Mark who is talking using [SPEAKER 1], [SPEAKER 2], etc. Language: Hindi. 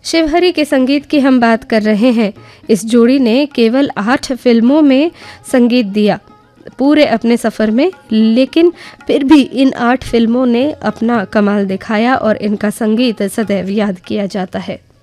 [SPEAKER 1] शिवहरी के संगीत की हम बात कर रहे हैं। इस जोड़ी ने केवल 8 फिल्मों में संगीत दिया पूरे अपने सफ़र में, लेकिन फिर भी इन 8 फिल्मों ने अपना कमाल दिखाया और इनका संगीत सदैव याद किया जाता है।